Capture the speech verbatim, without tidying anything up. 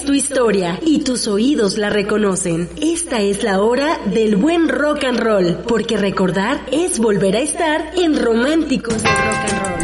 es tu historia y tus oídos la reconocen. Esta es la hora del buen rock and roll, porque recordar es volver a estar en Románticos del Rock and Roll.